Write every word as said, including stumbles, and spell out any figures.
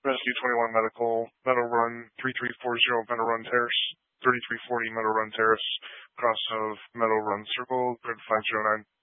Rescue twenty-one Medical, Meadow Run, thirty-three forty Meadow Run Terrace, thirty-three forty Meadow Run Terrace, cross of Meadow Run Circle, grid five zero nine.